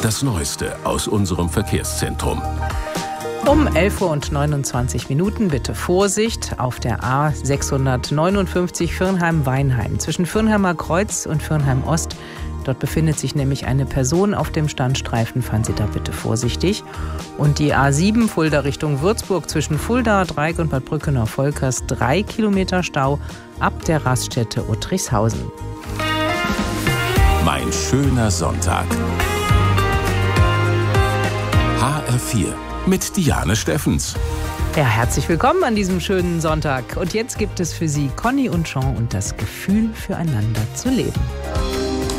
Das Neueste aus unserem Verkehrszentrum. Um 11:29 Uhr bitte Vorsicht auf der A659 Firnheim-Weinheim zwischen Firnheimer Kreuz und Firnheim Ost. Dort befindet sich nämlich eine Person auf dem Standstreifen. Fahren Sie da bitte vorsichtig. Und die A7 Fulda Richtung Würzburg zwischen Fuldaer Dreieck und Bad Brückenau-Volkers 3 Kilometer Stau ab der Raststätte Uttrichshausen. Mein schöner Sonntag. HR4 mit Diane Steffens. Ja, herzlich willkommen an diesem schönen Sonntag. Und jetzt gibt es für Sie Conny und Jean und das Gefühl, füreinander zu leben.